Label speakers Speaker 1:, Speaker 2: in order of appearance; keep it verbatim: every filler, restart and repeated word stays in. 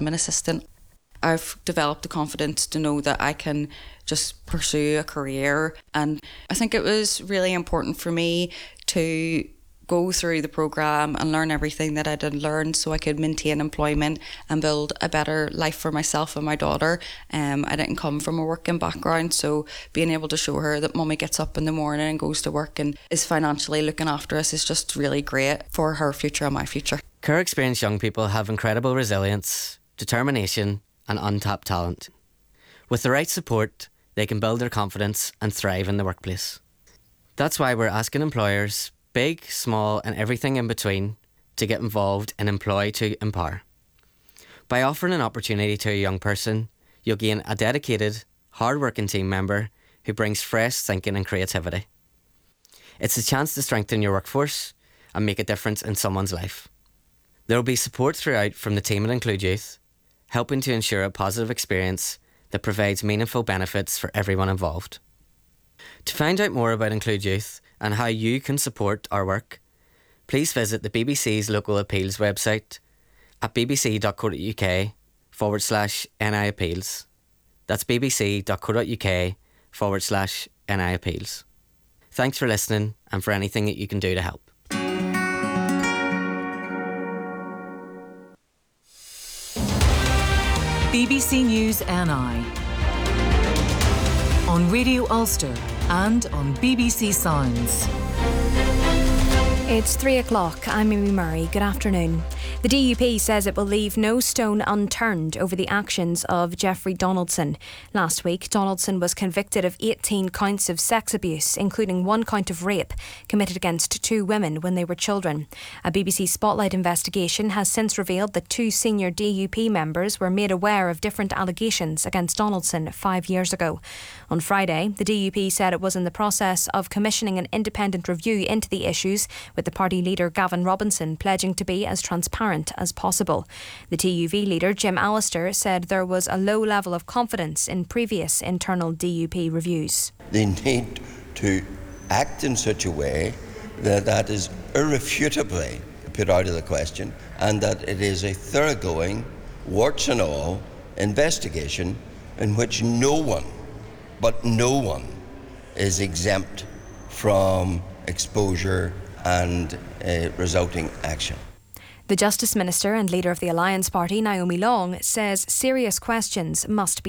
Speaker 1: admin assistant. I've developed the confidence to know that I can just pursue a career, and I think it was really important for me to go through the programme and learn everything that I did learn so I could maintain employment and build a better life for myself and my daughter. Um, I didn't come from a working background, so being able to show her that mummy gets up in the morning and goes to work and is financially looking after us is just really great for her future and my future.
Speaker 2: Care experienced young people have incredible resilience, determination and untapped talent. With the right support, they can build their confidence and thrive in the workplace. That's why we're asking employers, big, small and everything in between, to get involved in Employ to Empower. By offering an opportunity to a young person, you'll gain a dedicated, hard-working team member who brings fresh thinking and creativity. It's a chance to strengthen your workforce and make a difference in someone's life. There will be support throughout from the team at Include Youth, helping to ensure a positive experience that provides meaningful benefits for everyone involved. To find out more about Include Youth and how you can support our work, please visit the B B C's local appeals website at bbc.co.uk forward slash NI appeals. That's bbc.co.uk forward slash NI appeals. Thanks for listening and for anything that you can do to help.
Speaker 3: B B C News N I on Radio Ulster and on B B C Sounds.
Speaker 4: It's three o'clock. I'm Mimi Murray. Good afternoon. The D U P says it will leave no stone unturned over the actions of Jeffrey Donaldson. Last week, Donaldson was convicted of eighteen counts of sex abuse, including one count of rape committed against two women when they were children. A B B C Spotlight investigation has since revealed that two senior D U P members were made aware of different allegations against Donaldson five years ago. On Friday, the D U P said it was in the process of commissioning an independent review into the issues, with the party leader Gavin Robinson pledging to be as transparent as possible. The T U V leader Jim Allister said there was a low level of confidence in previous internal D U P reviews.
Speaker 5: They need to act in such a way that that is irrefutably put out of the question, and that it is a thoroughgoing, warts and all, investigation in which no one, but no one, is exempt from exposure and uh, resulting action.
Speaker 4: The Justice Minister and leader of the Alliance Party, Naomi Long, says serious questions must be